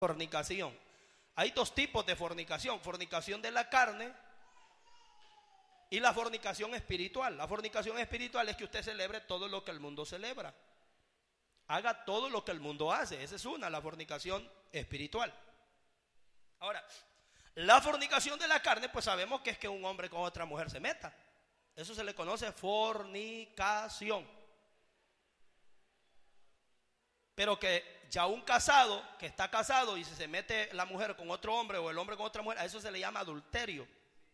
Fornicación. Hay dos tipos de fornicación: fornicación de la carne y la fornicación espiritual. La fornicación espiritual es que usted celebre todo lo que el mundo celebra, haga todo lo que el mundo hace. Esa es la fornicación espiritual. Ahora, la fornicación de la carne, pues sabemos que es que un hombre con otra mujer se meta. Eso se le conoce fornicación. Pero que ya un casado, que está casado y si se mete la mujer con otro hombre o el hombre con otra mujer, a eso se le llama adulterio.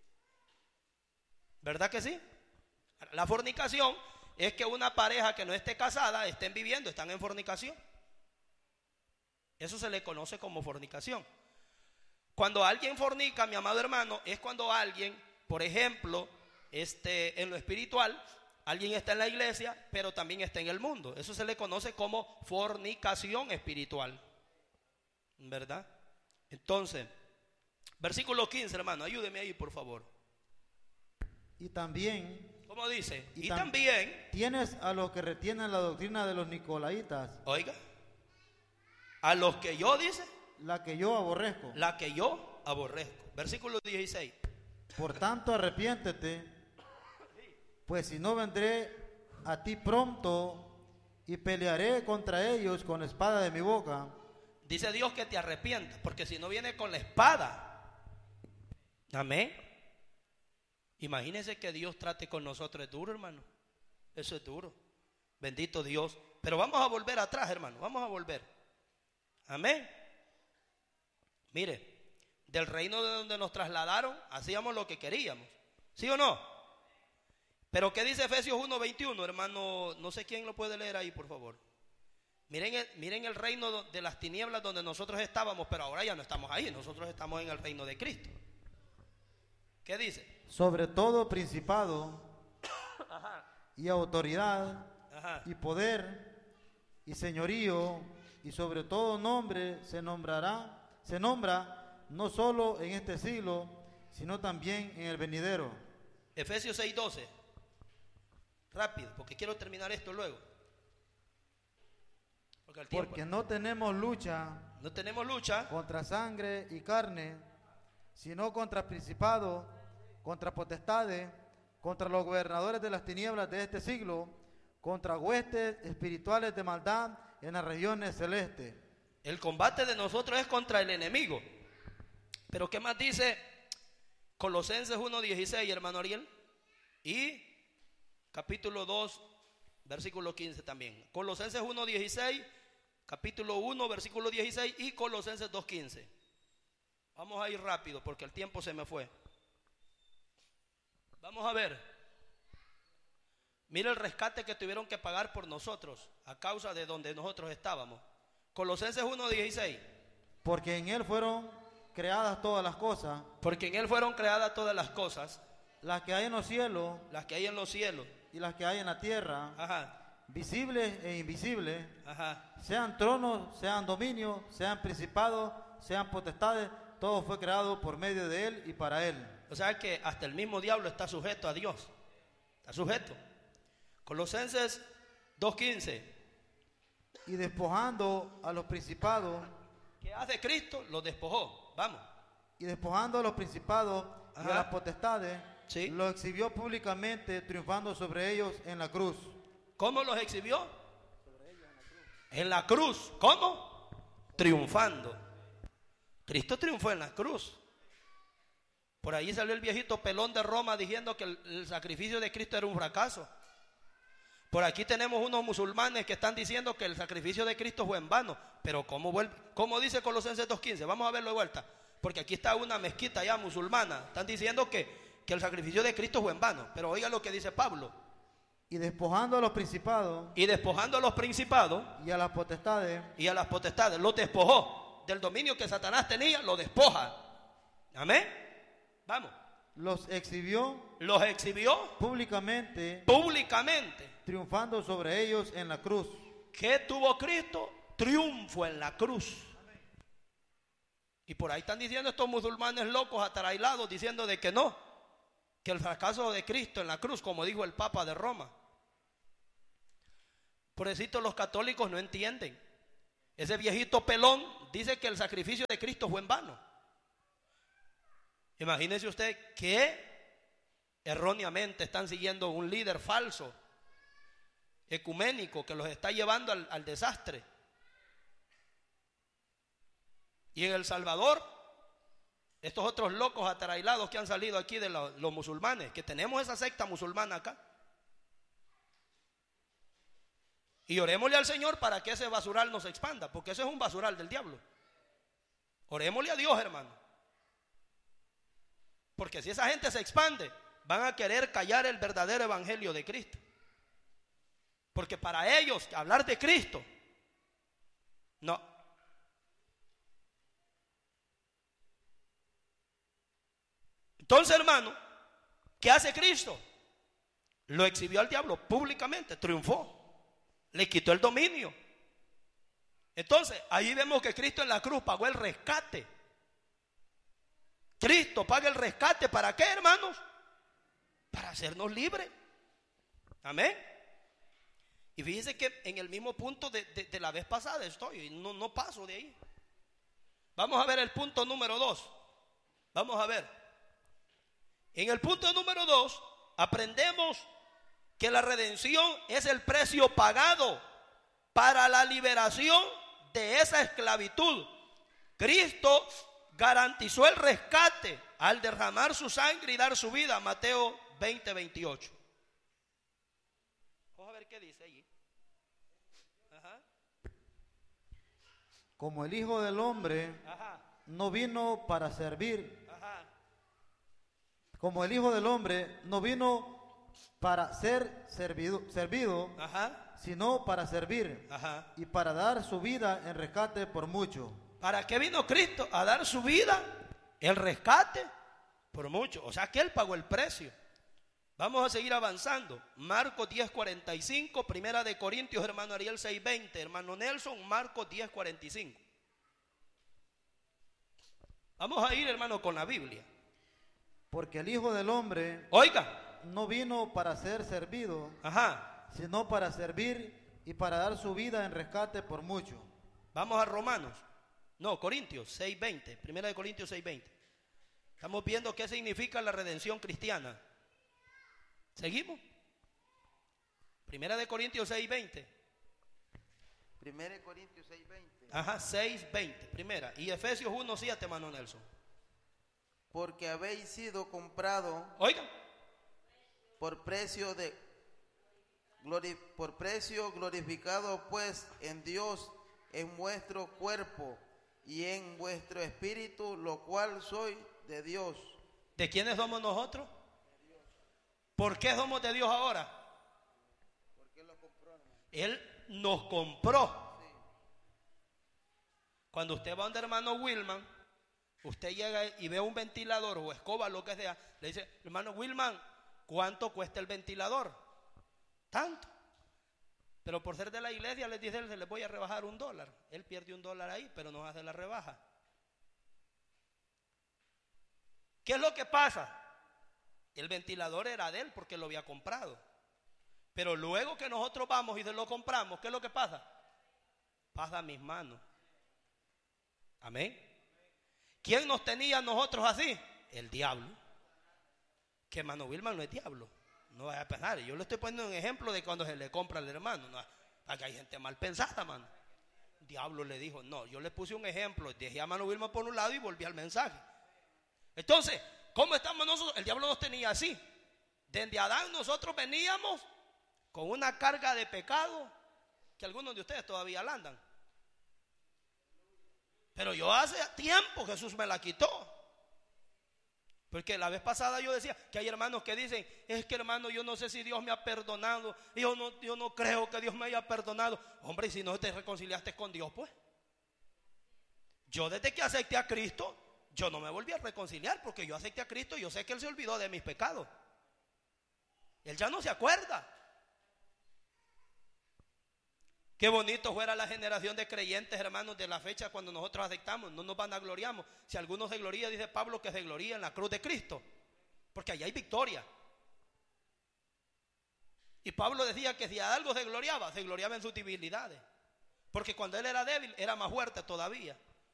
¿Verdad que sí? La fornicación es que una pareja que no esté casada estén viviendo, están en fornicación. Eso se le conoce como fornicación. Cuando alguien fornica, mi amado hermano, es cuando alguien, por ejemplo, en lo espiritual, alguien está en la iglesia, pero también está en el mundo. Eso se le conoce como fornicación espiritual. ¿Verdad? Entonces, versículo 15, hermano, ayúdeme ahí, por favor. Y también, ¿cómo dice? Y también tienes a los que retienen la doctrina de los nicolaitas. Oiga, a los que yo, dice, la que yo aborrezco. La que yo aborrezco. Versículo 16. Por tanto, arrepiéntete, pues si no vendré a ti pronto y pelearé contra ellos con la espada de mi boca. Dice Dios que te arrepientas, porque si no viene con la espada. Amén. Imagínense que Dios trate con nosotros, es duro, hermano. Eso es duro. Bendito Dios. Pero vamos a volver atrás, hermano. Vamos a volver. Amén. Mire, del reino de donde nos trasladaron, hacíamos lo que queríamos. ¿Sí o no? Pero ¿qué dice Efesios 1:21, hermano? No sé quién lo puede leer ahí, por favor. Miren el reino de las tinieblas donde nosotros estábamos, pero ahora ya no estamos ahí. Nosotros estamos en el reino de Cristo. ¿Qué dice? Sobre todo principado Ajá. y autoridad, Ajá, y poder y señorío, y sobre todo nombre se nombra no solo en este siglo, sino también en el venidero. Efesios 6:12. Rápido, porque quiero terminar esto luego. Porque no tenemos lucha contra sangre y carne, sino contra principados, contra potestades, contra los gobernadores de las tinieblas de este siglo, contra huestes espirituales de maldad en las regiones celestes. El combate de nosotros es contra el enemigo. Pero ¿qué más dice Colosenses 1:16, hermano Ariel? Y capítulo 2, versículo 15 también. Colosenses 1:16, capítulo 1, versículo 16 y Colosenses 2:15. Vamos a ir rápido porque el tiempo se me fue. Vamos a ver. Mira el rescate que tuvieron que pagar por nosotros a causa de donde nosotros estábamos. Colosenses 1:16. Porque en él fueron creadas todas las cosas. Porque en él fueron creadas todas las cosas. Las que hay en los cielos. Las que hay en los cielos. Y las que hay en la tierra. Ajá. Visibles e invisibles. Ajá. Sean tronos, sean dominios, sean principados, sean potestades. Todo fue creado por medio de él y para él. O sea que hasta el mismo diablo está sujeto a Dios. Está sujeto. Colosenses 2:15. Y despojando a los principados. ¿Qué hace Cristo? Los despojó. Vamos. Y despojando a los principados y a las potestades, ¿sí?, los exhibió públicamente, triunfando sobre ellos en la cruz. ¿Cómo los exhibió? Sobre ellos en la cruz. ¿Cómo? Triunfando. Cristo triunfó en la cruz. Por ahí salió el viejito pelón de Roma diciendo que el sacrificio de Cristo era un fracaso. Por aquí tenemos unos musulmanes que están diciendo que el sacrificio de Cristo fue en vano. Pero ¿cómo dice Colosenses 2:15? Vamos a verlo de vuelta. Porque aquí está una mezquita ya musulmana. Están diciendo que el sacrificio de Cristo fue en vano. Pero oiga lo que dice Pablo. Y despojando a los principados. Y despojando a los principados. Y a las potestades. Y a las potestades. Los despojó. Del dominio que Satanás tenía, lo despoja. Amén. Vamos. Los exhibió públicamente, triunfando sobre ellos en la cruz. ¿Qué tuvo Cristo? Triunfo en la cruz. Y por ahí están diciendo estos musulmanes locos atarailados, diciendo de que no, que el fracaso de Cristo en la cruz, como dijo el Papa de Roma. Por eso los católicos no entienden. Ese viejito pelón dice que el sacrificio de Cristo fue en vano. Imagínese usted que erróneamente están siguiendo un líder falso, ecuménico, que los está llevando al desastre. Y en El Salvador, estos otros locos atrailados que han salido aquí de los musulmanes, que tenemos esa secta musulmana acá. Y orémosle al Señor para que ese basural no se expanda, porque ese es un basural del diablo. Orémosle a Dios, hermano. Porque si esa gente se expande, van a querer callar el verdadero evangelio de Cristo. Porque para ellos hablar de Cristo, no. Entonces, hermano, ¿qué hace Cristo? Lo exhibió al diablo públicamente, triunfó. Le quitó el dominio. Entonces, ahí vemos que Cristo en la cruz pagó el rescate. Cristo paga el rescate. ¿Para qué, hermanos? Para hacernos libres. Amén. Y fíjense que en el mismo punto de la vez pasada estoy. No paso de ahí. Vamos a ver el punto número 2. Vamos a ver. En el punto número 2 aprendemos que la redención es el precio pagado para la liberación de esa esclavitud. Cristo garantizó el rescate al derramar su sangre y dar su vida. Mateo 20:28. Vamos a ver qué dice allí. Ajá. Como el Hijo del Hombre no vino para servir. Como el Hijo del Hombre no vino para ser servido, sino para servir y para dar su vida en rescate por mucho. ¿Para qué vino Cristo? A dar su vida, el rescate por mucho. O sea que Él pagó el precio. Vamos a seguir avanzando. Marcos 10:45, Primera de Corintios, hermano Ariel 6:20, hermano Nelson, Marcos 10:45. Vamos a ir, hermano, con la Biblia. Porque el Hijo del Hombre, oiga, no vino para ser servido, sino para servir y para dar su vida en rescate por mucho. Vamos a Corintios 6:20, Primera de Corintios 6:20. Estamos viendo qué significa la redención cristiana. ¿Seguimos? Primera de Corintios 6:20. Primera de Corintios 6:20. 6:20, primera. Y Efesios 1:7, hermano Nelson. Porque habéis sido comprado, oiga, por precio glorificado pues en Dios en vuestro cuerpo y en vuestro espíritu, lo cual soy de Dios. ¿De quiénes somos nosotros? De Dios. ¿Por qué somos de Dios ahora? Porque Él lo compró, hermano. Él nos compró. Sí. Cuando usted va donde hermano Wilman, usted llega y ve un ventilador o escoba, lo que sea, le dice, hermano Wilman, ¿cuánto cuesta el ventilador? Tanto. Pero por ser de la iglesia, les dice, se les voy a rebajar $1. Él pierde $1 ahí, pero nos hace la rebaja. ¿Qué es lo que pasa? El ventilador era de él porque lo había comprado. Pero luego que nosotros vamos y se lo compramos, ¿qué es lo que pasa? Pasa a mis manos. Amén. ¿Quién nos tenía a nosotros así? El diablo. Que hermano Wilman no es diablo. No vaya a pensar. Yo le estoy poniendo un ejemplo de cuando se le compra al hermano. No, porque hay gente mal pensada, mano. Diablo le dijo, no, yo le puse un ejemplo. Dejé a hermano Wilman por un lado y volví al mensaje. Entonces, ¿cómo estamos nosotros? El diablo nos tenía así. Desde Adán nosotros veníamos con una carga de pecado que algunos de ustedes todavía la andan. Pero yo hace tiempo Jesús me la quitó. Porque la vez pasada yo decía que hay hermanos que dicen, es que hermano, yo no sé si Dios me ha perdonado. Yo no creo que Dios me haya perdonado. Hombre, y si no te reconciliaste con Dios, pues. Yo desde que acepté a Cristo, yo no me volví a reconciliar, porque yo acepté a Cristo y yo sé que Él se olvidó de mis pecados. Él ya no se acuerda. Qué bonito fuera la generación de creyentes, hermanos, de la fecha cuando nosotros aceptamos. No nos vanagloriamos. Si alguno se gloría, dice Pablo que se gloría en la cruz de Cristo, porque allá hay victoria. Y Pablo decía que si a algo se gloriaba en sus debilidades, porque cuando él era débil era más fuerte todavía.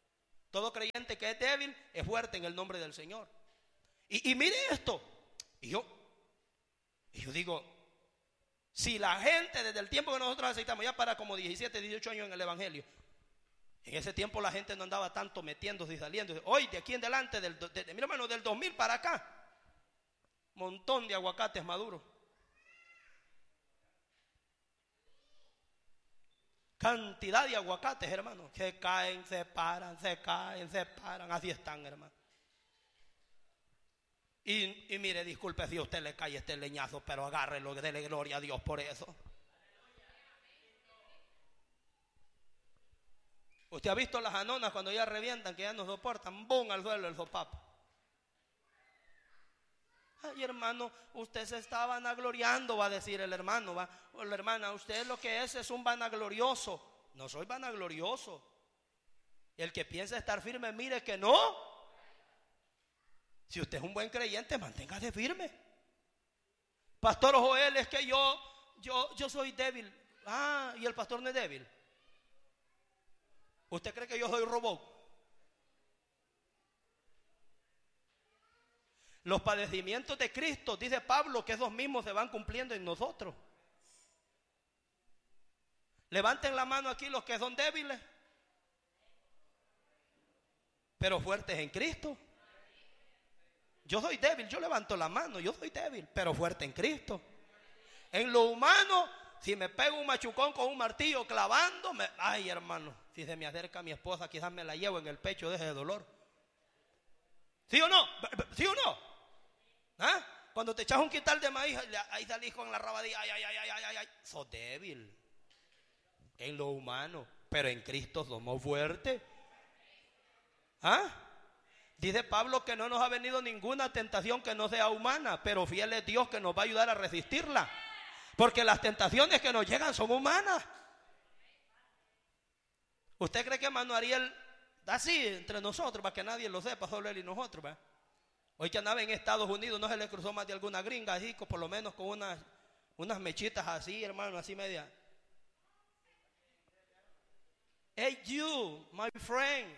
Todo creyente que es débil es fuerte en el nombre del Señor. Y mire esto. Y yo digo, si la gente desde el tiempo que nosotros aceitamos, ya para como 17, 18 años en el Evangelio, en ese tiempo la gente no andaba tanto metiéndose y saliendo. Hoy, de aquí en adelante, mira hermano, del 2000 para acá, montón de aguacates maduros. Cantidad de aguacates, hermano, que caen, se paran, se caen, se paran. Así están, hermano. Y mire, disculpe si a usted le cae este leñazo, pero agárrelo, dele gloria a Dios por eso. Usted ha visto las anonas cuando ya revientan, que ya no soportan, ¡bum! Al suelo el sopapo. Ay, hermano, usted se está vanagloriando, va a decir el hermano, va. O la hermana, usted lo que es un vanaglorioso. No soy vanaglorioso. El que piensa estar firme, mire que no. Si usted es un buen creyente, manténgase firme. Pastor Joel, es que yo soy débil. Ah, y el pastor no es débil. ¿Usted cree que yo soy robot? Los padecimientos de Cristo, dice Pablo, que esos mismos se van cumpliendo en nosotros. Levanten la mano aquí los que son débiles, pero fuertes en Cristo. Yo soy débil, yo levanto la mano, yo soy débil, pero fuerte en Cristo. En lo humano, si me pego un machucón con un martillo clavándome, ay hermano, si se me acerca mi esposa, quizás me la llevo en el pecho, deje de dolor. ¿Sí o no? ¿Sí o no? ¿Ah? Cuando te echas un quintal de maíz, ahí salís con la rabadilla, ay. Sos débil en lo humano, pero en Cristo somos fuertes. ¿Ah? Dice Pablo que no nos ha venido ninguna tentación que no sea humana, pero fiel es Dios que nos va a ayudar a resistirla, porque las tentaciones que nos llegan son humanas. ¿Usted cree que Mano Ariel así entre nosotros, para que nadie lo sepa, solo él y nosotros, ¿verdad? Hoy que andaba en Estados Unidos, no se le cruzó más de alguna gringa así, por lo menos con unas mechitas así, hermano, así media. Hey you, my friend.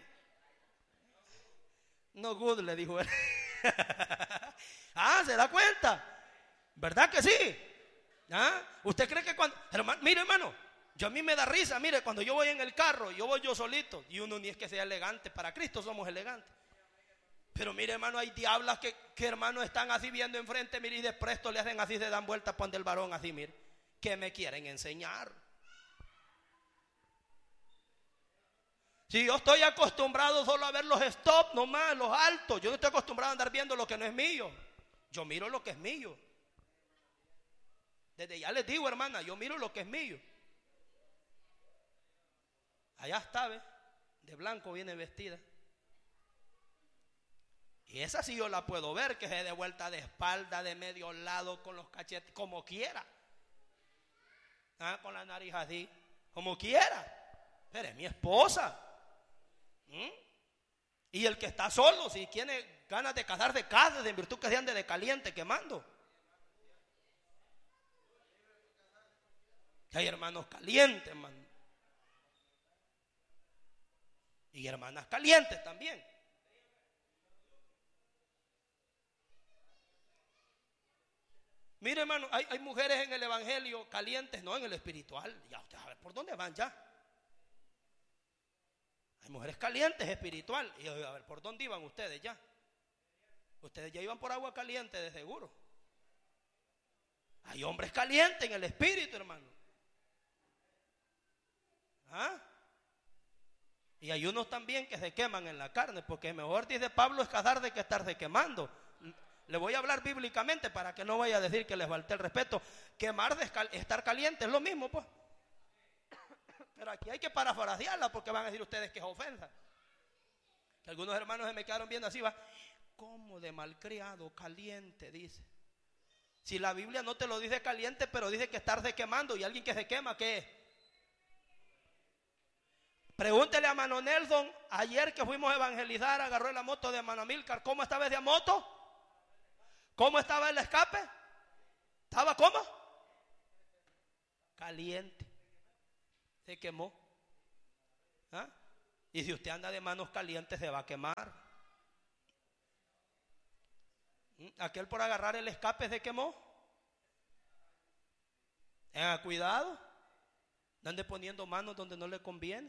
No good, le dijo él. Ah, ¿se da cuenta? ¿Verdad que sí? ¿Ah? ¿Usted cree que cuando... mire hermano, a mí me da risa, mire, cuando yo voy en el carro, yo voy yo solito, y uno ni es que sea elegante, para Cristo somos elegantes. Pero mire hermano, hay diablas que hermano están así viendo enfrente, mire, y de presto le hacen así, se dan vueltas para donde el varón así, mire, que me quieren enseñar. Si yo estoy acostumbrado solo a ver los stop nomás, los altos, yo no estoy acostumbrado a andar viendo lo que no es mío. Yo miro lo que es mío. Desde ya les digo, hermana, yo miro lo que es mío. Allá está, ¿ves? De blanco viene vestida. Y esa sí yo la puedo ver, que se dé vuelta de espalda, de medio lado, con los cachetes, como quiera. Ah, con la nariz así, como quiera. Pero es mi esposa. Y el que está solo, si tiene ganas de casarse, cásese, en virtud que se ande de caliente quemando. Que hay hermanos calientes, hermano. Y hermanas calientes también. Mire hermano, hay mujeres en el evangelio calientes, no en el espiritual. Ya usted a ver por dónde van ya. Hay mujeres calientes espiritual. Y a ver por dónde iban ustedes ya. Ustedes ya iban por agua caliente de seguro. Hay hombres calientes en el espíritu, hermano. ¿Ah? Y hay unos también que se queman en la carne, porque mejor, dice Pablo, es casarse que estarse quemando. Le voy a hablar bíblicamente para que no vaya a decir que les falté el respeto. Quemar de estar caliente es lo mismo, pues. Pero aquí hay que parafrasearla, porque van a decir ustedes que es ofensa. Algunos hermanos se me quedaron viendo así, va. ¿Cómo de malcriado, caliente? Dice. Si la Biblia no te lo dice caliente, pero dice que estarse quemando, y alguien que se quema, ¿qué es? Pregúntele a Mano Nelson, ayer que fuimos a evangelizar, agarró la moto de Mano Amílcar, ¿cómo estaba esa moto? ¿Cómo estaba el escape? ¿Estaba cómo? Caliente. Se quemó. ¿Ah? Y si usted anda de manos calientes se va a quemar. Aquel por agarrar el escape se quemó. Tenga cuidado. No ande poniendo manos donde no le conviene.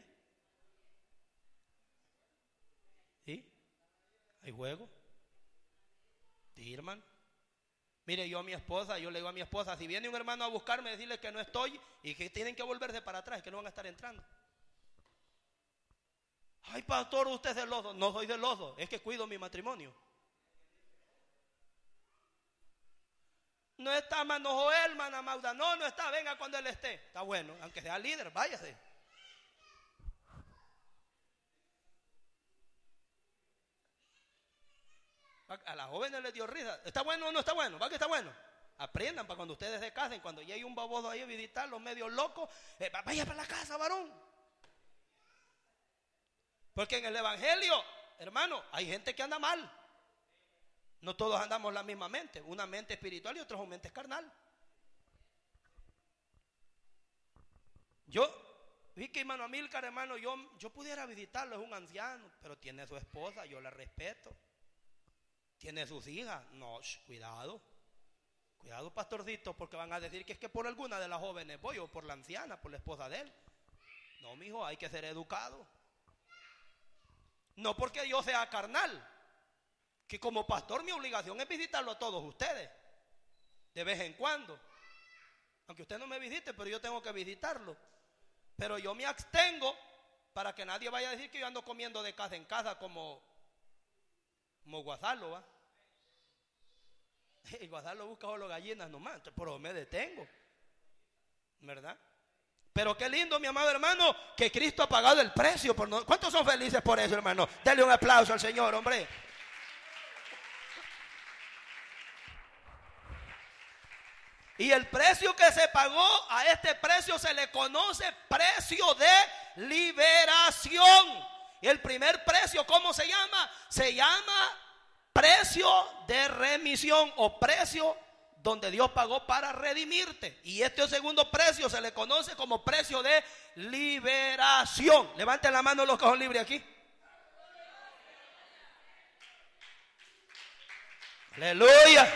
¿Sí? ¿Hay juego? Sí, hermano. Mire, yo le digo a mi esposa, si viene un hermano a buscarme, decirle que no estoy y que tienen que volverse para atrás, que no van a estar entrando. Ay, pastor, usted es celoso. No soy celoso, es que cuido mi matrimonio. No está hermano Joel, hermana Mauda. No está, venga cuando él esté. Está bueno, aunque sea líder, váyase. A las jóvenes les dio risa. ¿Está bueno o no está bueno? ¿Va que está bueno? Aprendan para cuando ustedes se casen, cuando llegue un baboso ahí a visitar, los medios locos, vaya para la casa, varón. Porque en el evangelio, hermano, hay gente que anda mal. No todos andamos la misma mente. Una mente espiritual y otra mente carnal. Yo vi que hermano Amílcar, hermano, yo pudiera visitarlo, es un anciano, pero tiene su esposa, yo la respeto. Tiene sus hijas. No, cuidado. Cuidado, pastorcito, porque van a decir que es que por alguna de las jóvenes voy, o por la anciana, por la esposa de él. No, mijo, hay que ser educado. No porque yo sea carnal, que como pastor mi obligación es visitarlo a todos ustedes, de vez en cuando. Aunque usted no me visite, pero yo tengo que visitarlo. Pero yo me abstengo para que nadie vaya a decir que yo ando comiendo de casa en casa como Guazalo, ¿va? Y Guazalo busca solo gallinas nomás, pero me detengo, ¿verdad? Pero qué lindo, mi amado hermano, que Cristo ha pagado el precio por nosotros. ¿Cuántos son felices por eso, hermano? Dale un aplauso al Señor, hombre. Y el precio que se pagó, a este precio se le conoce precio de liberación. Y el primer precio, ¿cómo se llama? Se llama precio de remisión o precio donde Dios pagó para redimirte. Y este segundo precio se le conoce como precio de liberación. Levanten la mano los que son libres aquí. Aleluya.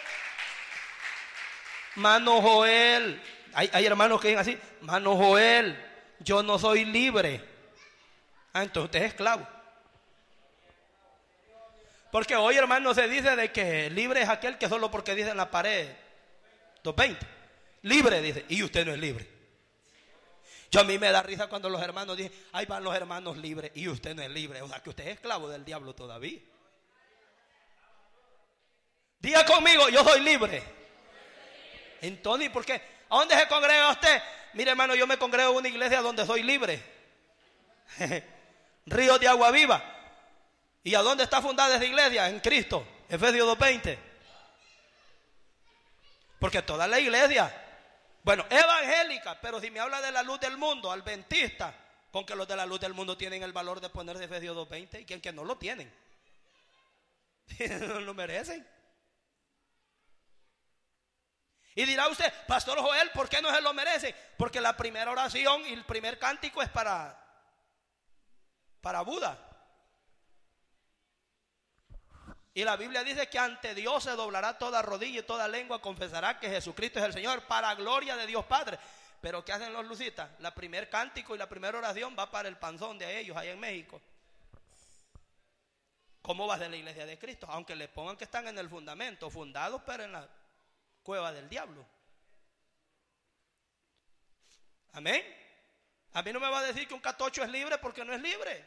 Mano Joel, hay hermanos que dicen así, mano Joel, yo no soy libre. Entonces usted es esclavo. Porque hoy, hermano, se dice de que libre es aquel que solo porque dice en la pared 220. Libre, dice, y usted no es libre. Yo a mí me da risa cuando los hermanos dicen, ahí van los hermanos libres y usted no es libre. O sea que usted es esclavo del diablo todavía. Diga conmigo, yo soy libre. Entonces, ¿por qué? ¿A dónde se congrega usted? Mire, hermano, yo me congrego en una iglesia donde soy libre. Ríos de agua viva. ¿Y a dónde está fundada esa iglesia? En Cristo. Efesios 2:20. Porque toda la iglesia, bueno, evangélica, pero si me habla de la luz del mundo, adventista, con que los de la luz del mundo tienen el valor de ponerse Efesios 2:20 y que no lo tienen. No lo merecen. Y dirá usted, Pastor Joel, ¿por qué no se lo merece? Porque la primera oración y el primer cántico es para Buda. Y la Biblia dice que ante Dios se doblará toda rodilla y toda lengua confesará que Jesucristo es el Señor, para gloria de Dios Padre. Pero ¿qué hacen los lucitas? La primer cántico y la primera oración va para el panzón de ellos allá en México. ¿Cómo va a ser la iglesia de Cristo? Aunque le pongan que están en el fundamento, fundados pero en la cueva del diablo. Amén. A mí no me va a decir que un catocho es libre porque no es libre.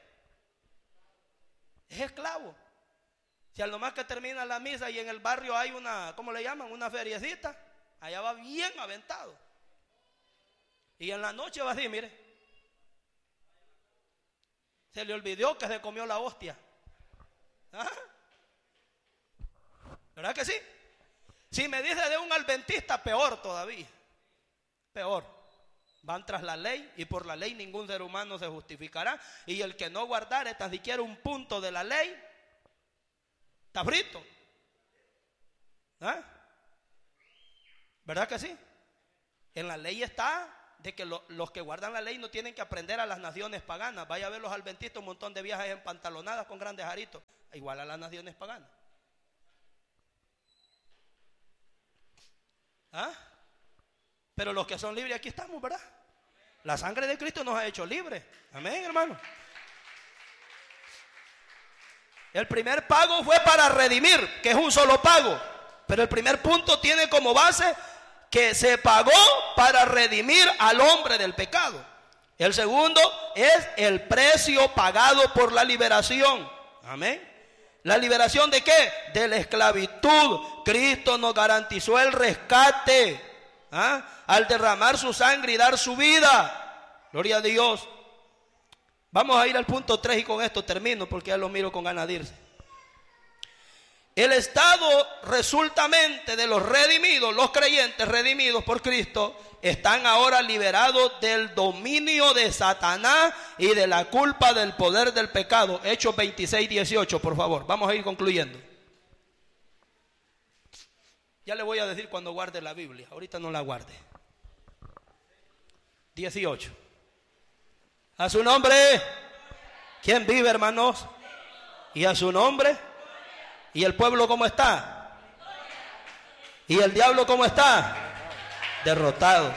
Es esclavo. Si a lo más que termina la misa y en el barrio hay una, ¿cómo le llaman? Una feriecita, allá va bien aventado. Y en la noche va así, mire. Se le olvidó que se comió la hostia. ¿Ah? ¿Verdad que sí? Si me dice de un adventista, peor todavía. Peor. Van tras la ley y por la ley ningún ser humano se justificará. Y el que no guardare tan siquiera un punto de la ley, está frito. ¿Ah? ¿Verdad que sí? En la ley está de que los que guardan la ley no tienen que aprender a las naciones paganas. Vaya a ver los adventistas, un montón de viejas empantalonadas con grandes aritos, igual a las naciones paganas. ¿Ah? Pero los que son libres aquí estamos, ¿verdad? La sangre de Cristo nos ha hecho libres. Amén, hermano. El primer pago fue para redimir, que es un solo pago. Pero el primer punto tiene como base que se pagó para redimir al hombre del pecado. El segundo es el precio pagado por la liberación. Amén. ¿La liberación de qué? De la esclavitud. Cristo nos garantizó el rescate, al derramar su sangre y dar su vida. Gloria a Dios. Vamos a ir al punto 3 y con esto termino porque ya lo miro con ganas de irse. El estado resultamente de los redimidos, los creyentes redimidos por Cristo, están ahora liberados del dominio de Satanás y de la culpa del poder del pecado. Hechos 26:18, por favor. Vamos a ir concluyendo. Ya le voy a decir cuando guarde la Biblia. Ahorita no la guarde. 18. A su nombre. ¿Quién vive, hermanos? Y a su nombre. ¿Y el pueblo cómo está? ¿Y el diablo cómo está? Derrotado.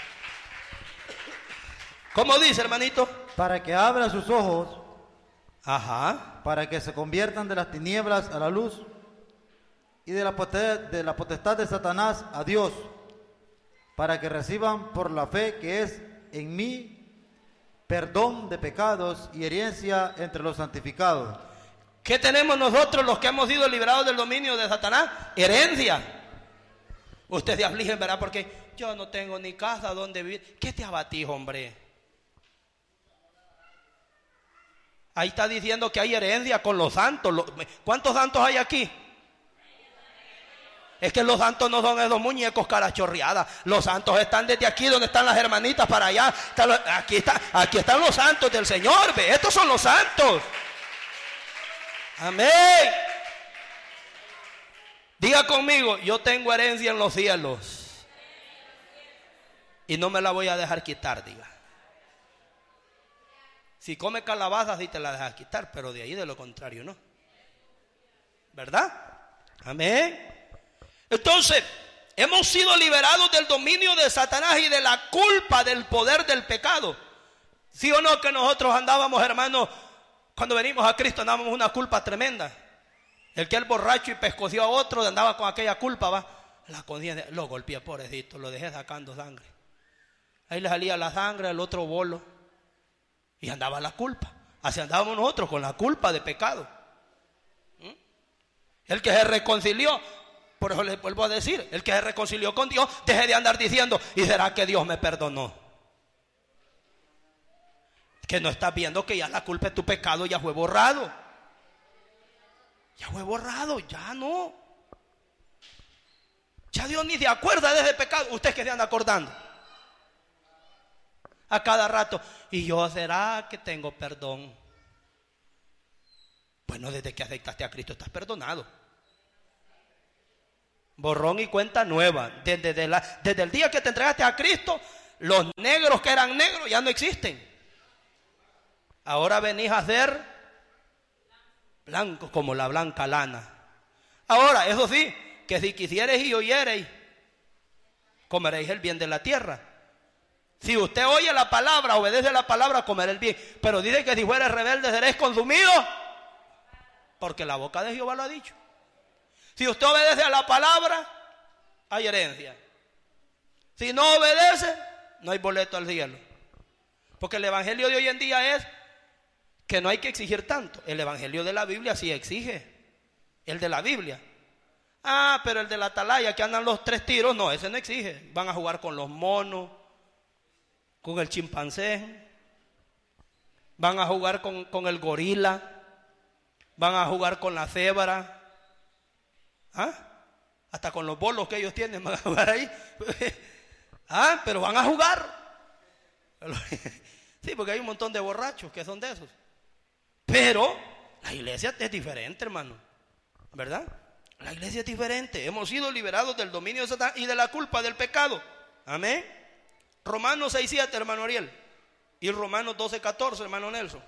¿Cómo dice, hermanito? Para que abra sus ojos. Ajá. Para que se conviertan de las tinieblas a la luz y de la potestad de Satanás a Dios, para que reciban por la fe que es en mí perdón de pecados y herencia entre los santificados. ¿Qué tenemos nosotros los que hemos sido liberados del dominio de Satanás? Herencia. Usted se aflige, ¿verdad? Porque yo no tengo ni casa donde vivir. ¿Qué te abatís, hombre? Ahí está diciendo que hay herencia con los santos. ¿Cuántos santos hay aquí? Es que los santos no son esos muñecos carachorreadas. Los santos están desde aquí donde están las hermanitas para allá. Aquí están los santos del Señor. ¿Ve? Estos son los santos. Amén. Diga conmigo, yo tengo herencia en los cielos y no me la voy a dejar quitar, diga. Si come calabaza sí te la dejas quitar, pero de ahí de lo contrario no. ¿Verdad? Amén. Entonces, hemos sido liberados del dominio de Satanás y de la culpa del poder del pecado. ¿Sí o no que nosotros andábamos, hermanos? Cuando venimos a Cristo andábamos una culpa tremenda. El que es borracho y pescoció a otro andaba con aquella culpa, va. La conciencia, lo golpeé, pobrecito, lo dejé sacando sangre. Ahí le salía la sangre al otro bolo y andaba la culpa. Así andábamos nosotros con la culpa de pecado. El que se reconcilió, por eso le vuelvo a decir, el que se reconcilió con Dios, deje de andar diciendo, ¿y será que Dios me perdonó? Que no estás viendo que ya la culpa de tu pecado ya fue borrado. Ya fue borrado, ya no. Ya Dios ni se acuerda de ese pecado. Usted que se anda acordando a cada rato. ¿Y yo será que tengo perdón? Bueno, desde que aceptaste a Cristo estás perdonado. Borrón y cuenta nueva. Desde el día que te entregaste a Cristo, los negros que eran negros ya no existen. Ahora venís a ser blancos como la blanca lana. Ahora, eso sí, que si quisiereis y oyereis, comeréis el bien de la tierra. Si usted oye la palabra, obedece la palabra, comerá el bien. Pero dice que si fueres rebelde seréis consumidos, porque la boca de Jehová lo ha dicho. Si usted obedece a la palabra, hay herencia. Si no obedece, no hay boleto al cielo. Porque el evangelio de hoy en día es que no hay que exigir tanto. El evangelio de la Biblia sí exige. El de la Biblia. Ah, pero el de la atalaya que andan los 3 tiros, no, ese no exige. Van a jugar con los monos, con el chimpancé, van a jugar con el gorila, van a jugar con la cebra, hasta con los bolos que ellos tienen van a jugar ahí. Pero van a jugar. Sí, porque hay un montón de borrachos que son de esos. Pero la iglesia es diferente, hermano, ¿verdad? La iglesia es diferente. Hemos sido liberados del dominio de Satanás y de la culpa del pecado. Amén. Romanos 6:7, hermano Ariel. Y Romanos 12:14, hermano Nelson.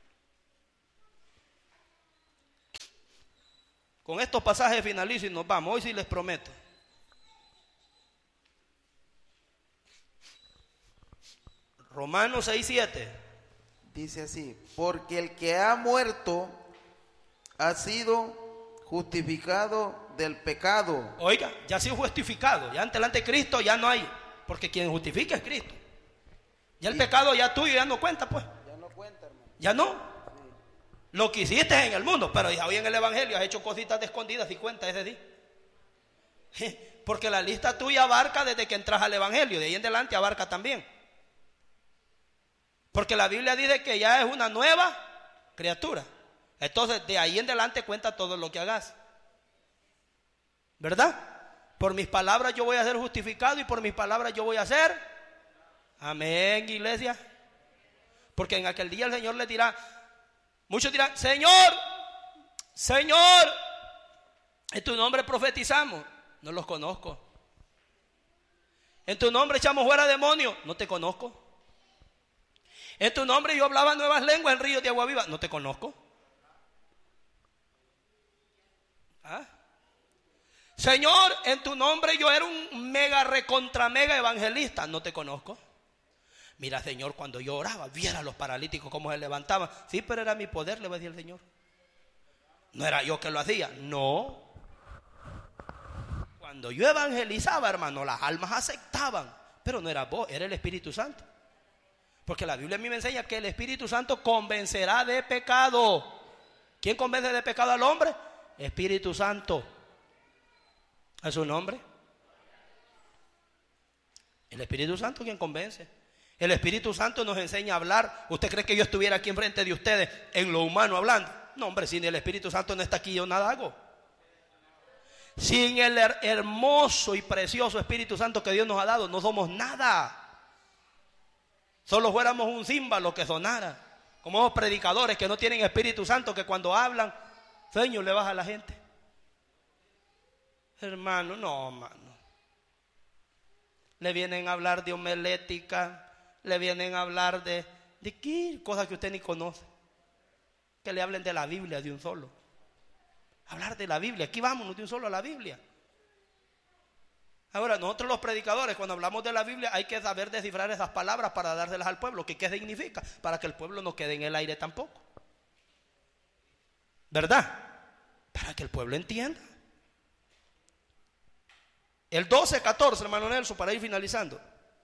Con estos pasajes finalizo y nos vamos. Hoy sí les prometo. Romanos 6:7. Dice así: porque el que ha muerto ha sido justificado del pecado. Oiga, ya ha sido justificado. Ya ante el anticristo ya no hay. Porque quien justifica es Cristo. Ya el pecado ya tuyo ya no cuenta, pues. Ya no cuenta, hermano. Ya no. Sí. Lo que hiciste es en el mundo, pero ya hoy en el evangelio has hecho cositas de escondidas y cuenta ese día. Porque la lista tuya abarca desde que entras al evangelio, de ahí en adelante abarca también. Porque la Biblia dice que ya es una nueva criatura. Entonces de ahí en adelante cuenta todo lo que hagas. ¿Verdad? Por mis palabras yo voy a ser justificado y por mis palabras yo voy a ser. Amén, iglesia. Porque en aquel día el Señor les dirá, muchos dirán, Señor, Señor, en tu nombre profetizamos. No los conozco. En tu nombre echamos fuera demonios. No te conozco. En tu nombre yo hablaba nuevas lenguas en ríos de agua viva. No te conozco. ¿Ah? Señor, en tu nombre yo era un mega recontra mega evangelista. No te conozco. Mira, Señor, cuando yo oraba, viera a los paralíticos cómo se levantaban. Sí, pero era mi poder, le va a decir el Señor. No era yo que lo hacía. No. Cuando yo evangelizaba, hermano, las almas aceptaban. Pero no era vos, era el Espíritu Santo. Porque la Biblia a mí me enseña que el Espíritu Santo convencerá de pecado. ¿Quién convence de pecado al hombre? Espíritu Santo. ¿Es su nombre? El Espíritu Santo quien convence. El Espíritu Santo nos enseña a hablar. ¿Usted cree que yo estuviera aquí enfrente de ustedes en lo humano hablando? No, hombre, sin el Espíritu Santo no está aquí, yo nada hago. Sin el hermoso y precioso Espíritu Santo que Dios nos ha dado, no somos nada. Solo fuéramos un címbalo que sonara. Como esos predicadores que no tienen Espíritu Santo, que cuando hablan, Señor, le baja a la gente. Hermano, no, hermano. Le vienen a hablar de homilética, le vienen a hablar de qué cosas que usted ni conoce. Que le hablen de la Biblia de un solo. Hablar de la Biblia, aquí vámonos de un solo a la Biblia. Ahora, nosotros los predicadores, cuando hablamos de la Biblia, hay que saber descifrar esas palabras para dárselas al pueblo. ¿Qué significa? Para que el pueblo no quede en el aire tampoco. ¿Verdad? Para que el pueblo entienda. El 12:14, hermano Nelson, para ir finalizando.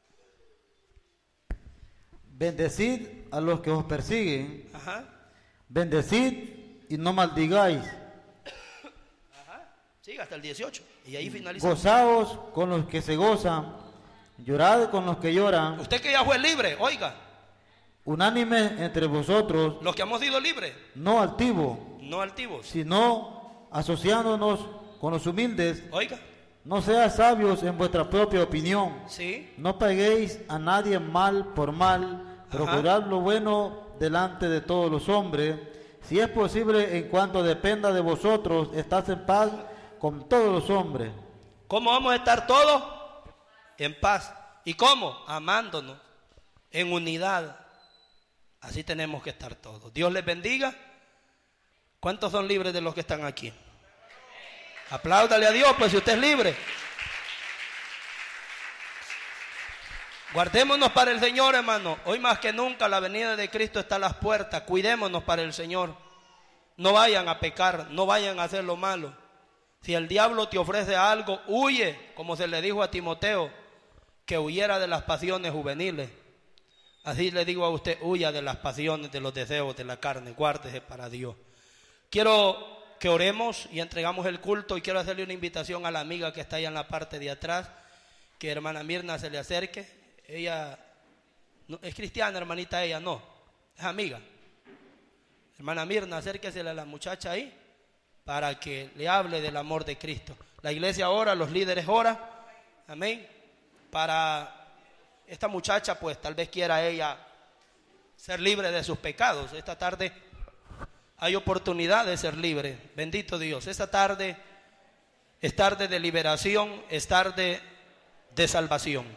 Bendecid a los que os persiguen. Ajá. Bendecid y no maldigáis. Ajá. Siga hasta el 18. Y ahí finalizamos. Gozaos con los que se gozan. Llorad con los que lloran. Usted que ya fue libre, oiga. Unánime entre vosotros. Los que hemos sido libres. No altivos. No altivos. Sino asociándonos con los humildes. Oiga. No seas sabios en vuestra propia opinión. Sí. No paguéis a nadie mal por mal. Procurad lo bueno delante de todos los hombres. Si es posible, en cuanto dependa de vosotros, estad en paz con todos los hombres. ¿Cómo vamos a estar todos? En paz. ¿Y cómo? Amándonos. En unidad. Así tenemos que estar todos. Dios les bendiga. ¿Cuántos son libres de los que están aquí? Apláudale a Dios, pues si usted es libre. Guardémonos para el Señor, hermano. Hoy más que nunca la venida de Cristo está a las puertas. Cuidémonos para el Señor. No vayan a pecar, no vayan a hacer lo malo. Si el diablo te ofrece algo, huye, como se le dijo a Timoteo, que huyera de las pasiones juveniles. Así le digo a usted, huya de las pasiones, de los deseos de la carne, guárdese para Dios. Quiero que oremos y entregamos el culto, y quiero hacerle una invitación a la amiga que está allá en la parte de atrás, que hermana Mirna se le acerque. Ella no, es cristiana, hermanita, ella no, es amiga. Hermana Mirna, acérquese a la muchacha ahí para que le hable del amor de Cristo. La iglesia ora, los líderes oran, amén, para esta muchacha, pues tal vez quiera ella ser libre de sus pecados. Esta tarde hay oportunidad de ser libre, bendito Dios. Esta tarde es tarde de liberación, es tarde de salvación.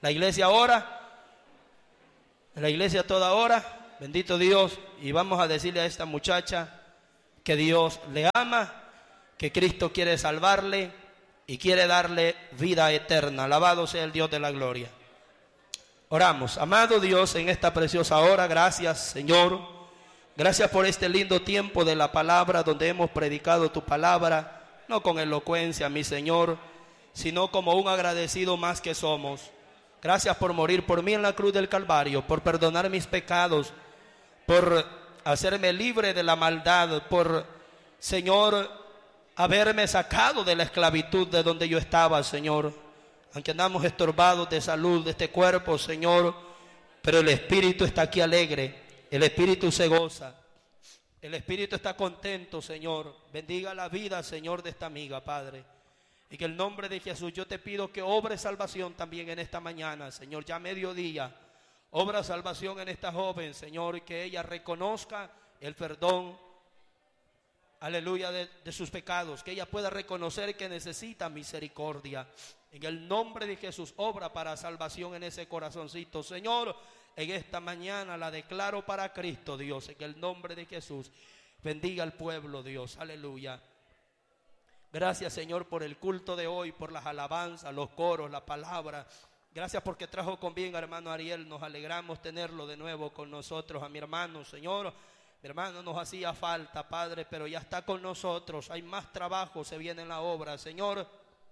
La iglesia ora, la iglesia toda hora, bendito Dios, y vamos a decirle a esta muchacha que Dios le ama, que Cristo quiere salvarle y quiere darle vida eterna. Alabado sea el Dios de la gloria. Oramos. Amado Dios, en esta preciosa hora, gracias, Señor. Gracias por este lindo tiempo de la palabra, donde hemos predicado tu palabra, no con elocuencia, mi Señor, sino como un agradecido más que somos. Gracias por morir por mí en la cruz del Calvario, por perdonar mis pecados, por hacerme libre de la maldad, por, Señor, haberme sacado de la esclavitud de donde yo estaba, Señor. Aunque andamos estorbados de salud de este cuerpo, Señor, pero el Espíritu está aquí alegre, el Espíritu se goza, el Espíritu está contento, Señor. Bendiga la vida, Señor, de esta amiga, Padre. Y que en el nombre de Jesús yo te pido que obre salvación también en esta mañana, Señor, ya mediodía. Obra salvación en esta joven, Señor, y que ella reconozca el perdón, aleluya, de sus pecados, que ella pueda reconocer que necesita misericordia. En el nombre de Jesús, obra para salvación en ese corazoncito, Señor. En esta mañana la declaro para Cristo, Dios, en el nombre de Jesús. Bendiga al pueblo, Dios, aleluya. Gracias, Señor, por el culto de hoy, por las alabanzas, los coros, la palabra. Gracias porque trajo con bien a hermano Ariel. Nos alegramos tenerlo de nuevo con nosotros, a mi hermano, Señor. Mi hermano nos hacía falta, Padre, pero ya está con nosotros. Hay más trabajo, se viene en la obra, Señor.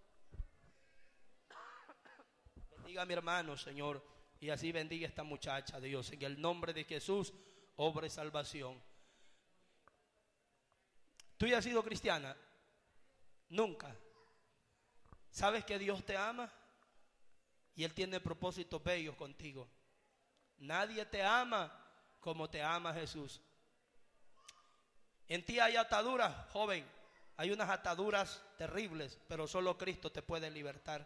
Bendiga a mi hermano, Señor, y así bendiga a esta muchacha, Dios. En el nombre de Jesús, obra y salvación. ¿Tú ya has sido cristiana? Nunca. ¿Sabes que Dios te ama? Y Él tiene propósitos bellos contigo. Nadie te ama como te ama Jesús. En ti hay ataduras, joven. Hay unas ataduras terribles, pero solo Cristo te puede libertar.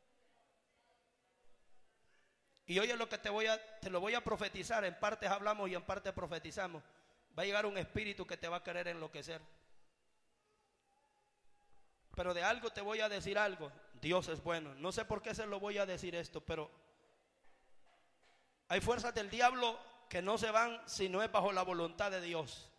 Y oye lo que te lo voy a profetizar. En partes hablamos y en partes profetizamos. Va a llegar un espíritu que te va a querer enloquecer. Pero de algo te voy a decir algo. Dios es bueno. No sé por qué se lo voy a decir esto, pero hay fuerzas del diablo que no se van si no es bajo la voluntad de Dios.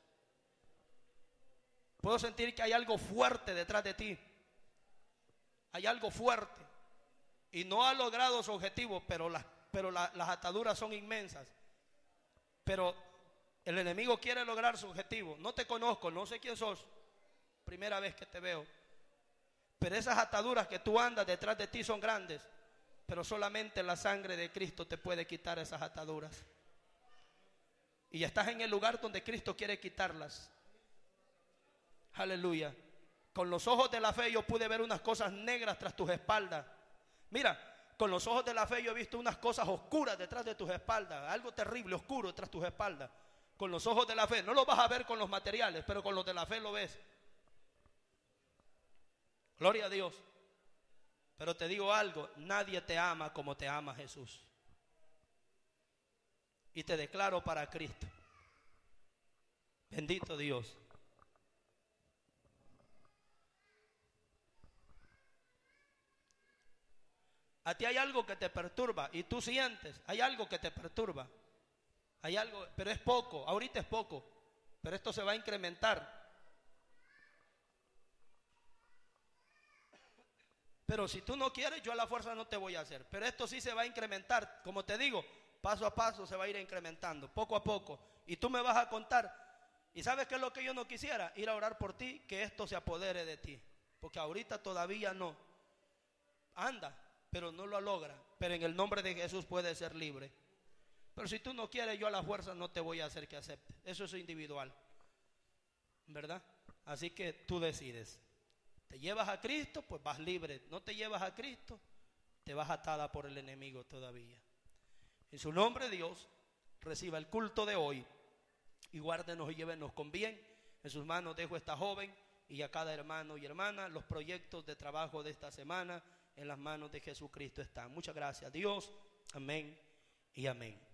Puedo sentir que hay algo fuerte detrás de ti. Hay algo fuerte. Y no ha logrado su objetivo, pero las ataduras son inmensas. Pero el enemigo quiere lograr su objetivo. No te conozco, no sé quién sos. Primera vez que te veo. Pero esas ataduras que tú andas detrás de ti son grandes. Pero solamente la sangre de Cristo te puede quitar esas ataduras. Y estás en el lugar donde Cristo quiere quitarlas. Aleluya. Con los ojos de la fe yo pude ver unas cosas negras tras tus espaldas. Mira, con los ojos de la fe yo he visto unas cosas oscuras detrás de tus espaldas. Algo terrible, oscuro tras tus espaldas. Con los ojos de la fe. No lo vas a ver con los materiales, pero con los de la fe lo ves. Gloria a Dios. Pero te digo algo, nadie te ama como te ama Jesús. Y te declaro para Cristo. Bendito Dios. A ti hay algo que te perturba y tú sientes, hay algo que te perturba. Hay algo, pero es poco, ahorita es poco, pero esto se va a incrementar. Pero si tú no quieres, yo a la fuerza no te voy a hacer. Pero esto sí se va a incrementar. Como te digo, paso a paso se va a ir incrementando, poco a poco. Y tú me vas a contar. ¿Y sabes qué es lo que yo no quisiera? Ir a orar por ti, que esto se apodere de ti. Porque ahorita todavía no. Anda, pero no lo logra. Pero en el nombre de Jesús puede ser libre. Pero si tú no quieres, yo a la fuerza no te voy a hacer que aceptes. Eso es individual. ¿Verdad? Así que tú decides. Te llevas a Cristo, pues vas libre. No te llevas a Cristo, te vas atada por el enemigo todavía. En su nombre, Dios, reciba el culto de hoy y guárdenos y llévenos con bien. En sus manos dejo a esta joven y a cada hermano y hermana. Los proyectos de trabajo de esta semana en las manos de Jesucristo están. Muchas gracias, Dios. Amén y amén.